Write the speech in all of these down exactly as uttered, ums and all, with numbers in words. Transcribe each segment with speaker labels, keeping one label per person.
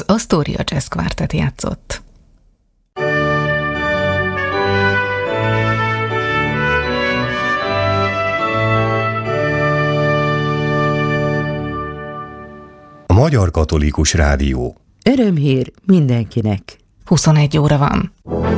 Speaker 1: Astoria Jazz Quartet játszott.
Speaker 2: A Magyar Katolikus Rádió.
Speaker 3: Örömhír mindenkinek.
Speaker 1: huszonegy óra van.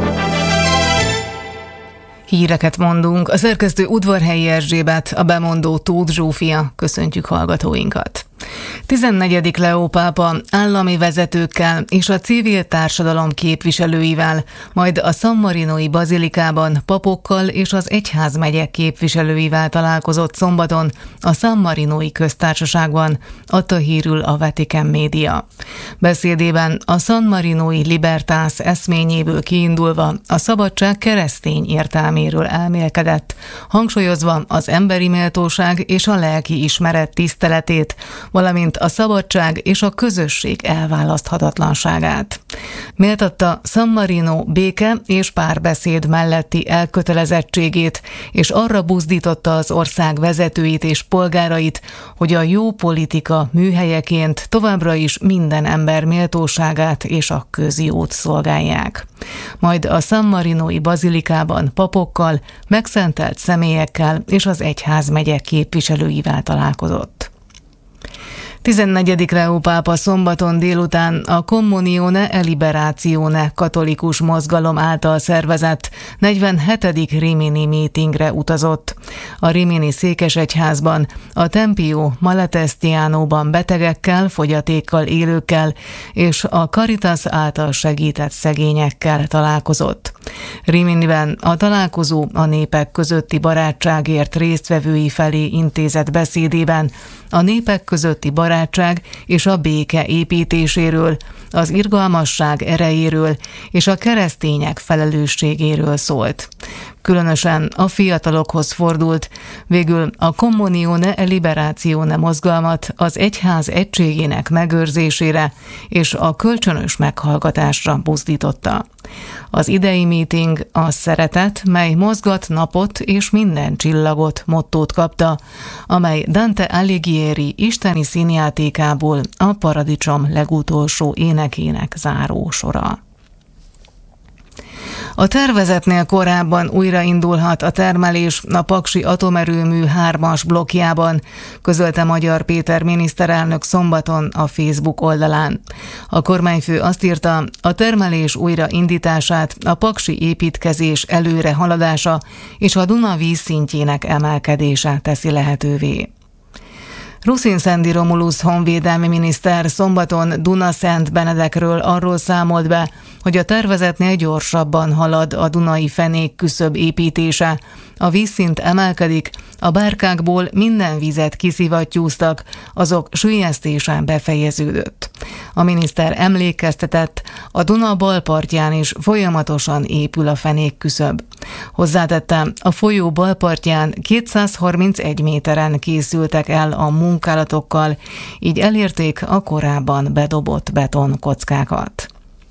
Speaker 1: Híreket mondunk. A szerkesztő Udvarhelyi Erzsébet, a bemondó Tóth Zsófia. Köszöntjük hallgatóinkat. tizennegyedik Leó pápa állami vezetőkkel és a civil társadalom képviselőivel, majd a San Marinói bazilikában papokkal és az egyházmegyek képviselőivel találkozott szombaton a San Marinói köztársaságban, adta hírül a Vatican média. Beszédében a San Marinói Libertas eszményéből kiindulva a szabadság keresztény értelméről elmélkedett, hangsúlyozva az emberi méltóság és a lelki ismeret tiszteletét, valamint a szabadság és a közösség elválaszthatatlanságát. Méltatta San Marino béke és párbeszéd melletti elkötelezettségét, és arra buzdította az ország vezetőit és polgárait, hogy a jó politika műhelyeként továbbra is minden ember méltóságát és a közjót szolgálják. Majd a San Marinói bazilikában papokkal, megszentelt személyekkel és az egyházmegyek képviselőivel találkozott. tizennegyedik Leó pápa szombaton délután a Communione e Liberazione katolikus mozgalom által szervezett negyvenhetedik Rimini meetingre utazott. A Rimini székesegyházban, a Tempio Malatestianóban betegekkel, fogyatékkal élőkkel és a Caritas által segített szegényekkel találkozott. Riminiben a találkozó a népek közötti barátságért résztvevői felé intézett beszédében a népek közötti barátság és a béke építéséről, az irgalmasság erejéről és a keresztények felelősségéről szólt. Különösen a fiatalokhoz fordult, végül a Communione e Liberazione mozgalmat az egyház egységének megőrzésére és a kölcsönös meghallgatásra buzdította. Az idei meeting a szeretet, mely mozgat napot és minden csillagot mottót kapta, amely Dante Alighieri isteni színjátékából a Paradicsom legutolsó énekének záró sora. A tervezetnél korábban újraindulhat a termelés a paksi atomerőmű hármas blokkjában, közölte Magyar Péter miniszterelnök szombaton a Facebook oldalán. A kormányfő azt írta, a termelés újraindítását a paksi építkezés előre haladása és a Duna vízszintjének emelkedése teszi lehetővé. Ruszin-Szendi Romulusz honvédelmi miniszter szombaton Dunaszent Benedekről arról számolt be, hogy a tervezetnél gyorsabban halad a dunai fenék küszöb építése. A vízszint emelkedik, a bárkákból minden vizet kiszivattyúztak, azok süllyesztése befejeződött. A miniszter emlékeztetett, a Duna bal partján is folyamatosan épül a fenék küszöb. Hozzátette, a folyó bal partján kétszázharmincegy méteren készültek el a munkálatokkal, így elérték a korábban bedobott betonkockákat.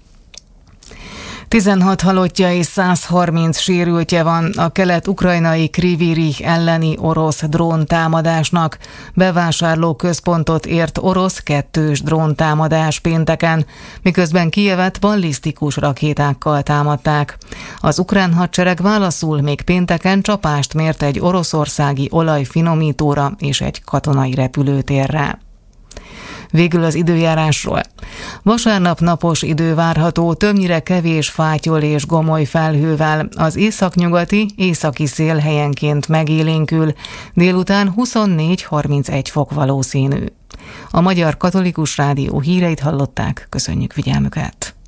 Speaker 1: tizenhat halottja és százharminc sérültje van a kelet-ukrajnai Kryvyi Rih elleni orosz dróntámadásnak. Bevásárlóközpontot ért orosz kettős dróntámadás pénteken, miközben Kijevet ballisztikus rakétákkal támadták. Az ukrán hadsereg válaszul még pénteken csapást mért egy oroszországi olajfinomítóra és egy katonai repülőtérre. Végül az időjárásról. Vasárnap napos idő várható, többnyire kevés fátyol és gomoly felhővel, az északnyugati, északi szél helyenként megélénkül, délután huszonnégy-harmincegy fok valószínű. A Magyar Katolikus Rádió híreit hallották, köszönjük figyelmüket!